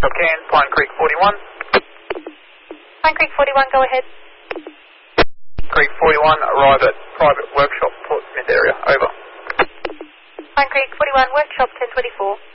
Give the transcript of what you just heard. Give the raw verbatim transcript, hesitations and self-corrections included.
Can, Pine Creek forty-one. Pine Creek forty-one, go ahead. Creek forty-one, arrive at private workshop, Portsmouth area, over. Pine Creek forty-one, workshop ten twenty-four.